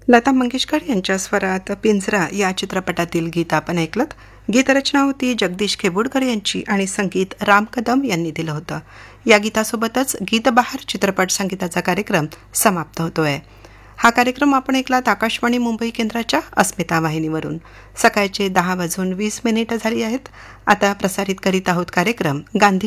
लता मंगेशकर यांच्या स्वरात पिंजरा या चित्रपटातील गीत आपण ऐकलत. गीतरचना होती जगदीश खेबुडकर यांची आणि संगीत राम कदम यांनी दिलं होतं. या गीतासोबतच गीतबहार चित्रपट संगीताचा कार्यक्रम समाप्त होतोय. हा कार्यक्रम आपण ऐकलात आकाशवाणी मुंबई केंद्राच्या अस्मिता वाहिनीवरून. सकाळचे 10:20 झाली आहेत. आता प्रसारित करीत आहोत कार्यक्रम गांधी